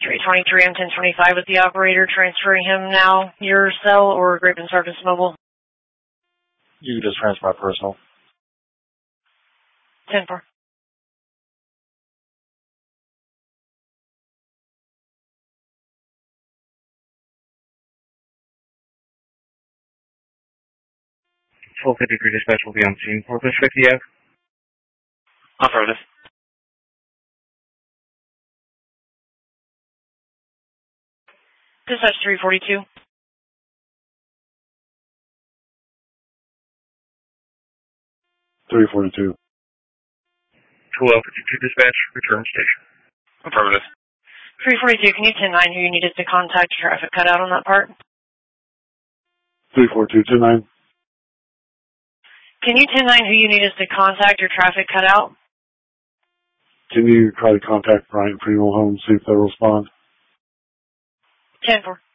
323 and 1025 with the operator, transferring him now. Your cell or Graven Service Mobile? You can just transfer my personal. 10-4. Full 53 dispatch will be on scene. Corpus 50F. Affirmative. Dispatch 342. 342. 52 dispatch, return station. Affirmative. 342, can you 10-9 who you needed to contact? Traffic cut out on that part. 342, 10-9. Can you 10-9 who you needed to contact? Your traffic cut out. Can you try to contact Bryant Funeral Home, see if they'll respond? 10-4.